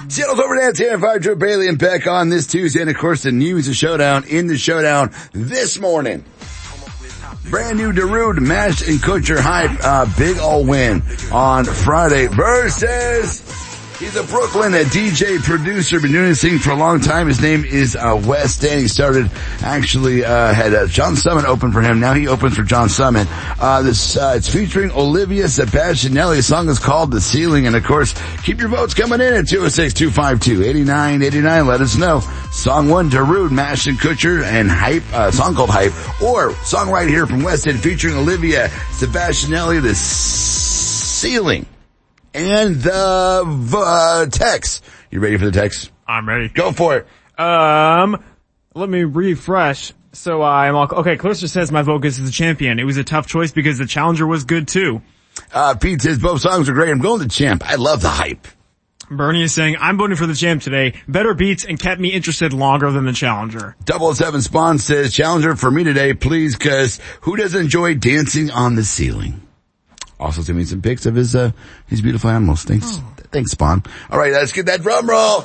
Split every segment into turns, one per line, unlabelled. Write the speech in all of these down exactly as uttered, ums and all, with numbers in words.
Seattle's Overdance here at five Drew Bailey and Beck on this Tuesday. And of course the news of Showdown in the Showdown this morning. Brand new Darude, Mashed and Kutcher Hype, uh, big all win on Friday versus, he's a Brooklyn a D J producer, been doing this thing for a long time. His name is, uh, Wes Dan. He started, actually, uh, had, uh, John Summit open for him. Now he opens for John Summit. Uh, this, uh, it's featuring Olivia Sebastianelli. The song is called The Ceiling. And of course, keep your votes coming in at two oh six, two five two, eight nine eight nine. Let us know. Song one, Darude, Mashed and Kutcher, and Hype, uh, song called Hype. Or, song right here from West End featuring Olivia Sebastianelli, The Ceiling. And the uh, text. You ready for the text?
I'm ready.
Go for it.
Um, let me refresh. So I'm all, okay, Clarissa says my vote goes to the champion. It was a tough choice because the challenger was good too.
Uh, Pete says both songs are great. I'm going to champ. I love the hype.
Bernie is saying, I'm voting for the champ today. Better beats and kept me interested longer than the challenger.
double oh seven Spawn says, challenger for me today, please, cause who doesn't enjoy dancing on the ceiling? Also sent me some pics of his, uh, his beautiful animals. Thanks. Oh. Thanks, Spawn. Alright, let's get that drum roll.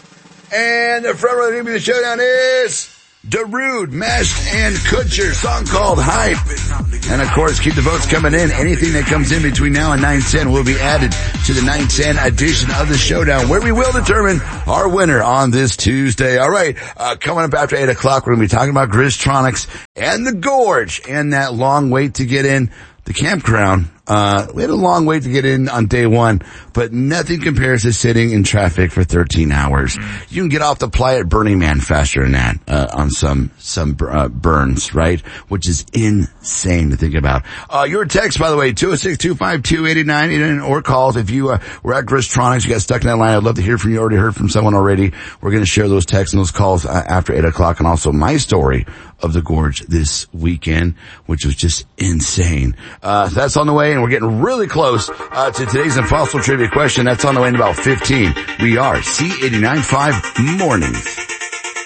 And the front row of the Showdown is Darude, Mashed and Kutcher, song called Hype. And of course, keep the votes coming in. Anything that comes in between now and nine ten will be added to the nine ten edition of the Showdown, where we will determine our winner on this Tuesday. Alright, uh, coming up after eight o'clock, we're going to be talking about Grizztronics and the Gorge and that long wait to get in the campground. Uh, we had a long wait to get in on day one, but nothing compares to sitting in traffic for thirteen hours. You can get off the playa at Burning Man faster than that, uh, on some, some, uh, burns, right? Which is insane to think about. Uh, your text, by the way, two oh six, two five two, eight nine eight nine, or calls if you, uh, were at Grizztronics, you got stuck in that line. I'd love to hear from you. Already heard from someone already. We're going to share those texts and those calls, uh, after eight o'clock, and also my story of the Gorge this weekend, which was just insane. Uh, that's on the way, and we're getting really close uh, to today's Impossible Trivia question. That's on the way in about fifteen. We are C eighty-nine point five Mornings.